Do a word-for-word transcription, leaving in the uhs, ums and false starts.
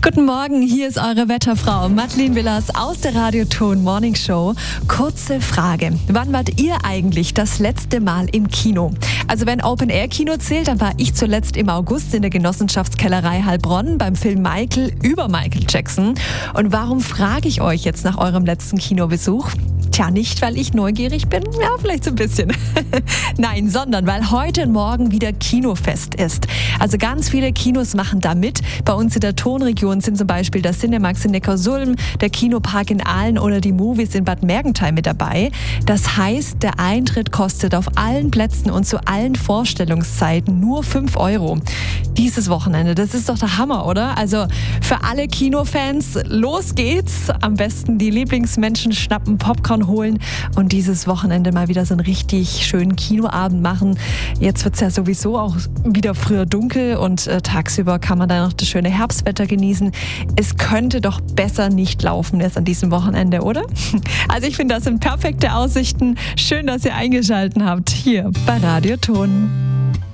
Guten Morgen, hier ist eure Wetterfrau Madeleine Willers aus der Radioton Morning Show. Kurze Frage, wann wart ihr eigentlich das letzte Mal im Kino? Also wenn Open-Air-Kino zählt, dann war ich zuletzt im August in der Genossenschaftskellerei Heilbronn beim Film Michael über Michael Jackson. Und warum frage ich euch jetzt nach eurem letzten Kinobesuch? Tja, nicht, weil ich neugierig bin, ja, vielleicht so ein bisschen. Nein, sondern weil heute und morgen wieder Kinofest ist. Also ganz viele Kinos machen da mit. Bei uns in der Tonregion sind zum Beispiel der Cinemax in Neckarsulm, der Kinopark in Aalen oder die Movies in Bad Mergentheim mit dabei. Das heißt, der Eintritt kostet auf allen Plätzen und zu allen Vorstellungszeiten nur fünf Euro. Dieses Wochenende, das ist doch der Hammer, oder? Also für alle Kinofans, los geht's. Am besten die Lieblingsmenschen schnappen, Popcorn holen und dieses Wochenende mal wieder so einen richtig schönen Kinoabend machen. Jetzt wird's ja sowieso auch wieder früher dunkel und äh, tagsüber kann man dann noch das schöne Herbstwetter genießen. Es könnte doch besser nicht laufen jetzt an diesem Wochenende, oder? Also ich finde, das sind perfekte Aussichten. Schön, dass ihr eingeschaltet habt hier bei Radioton.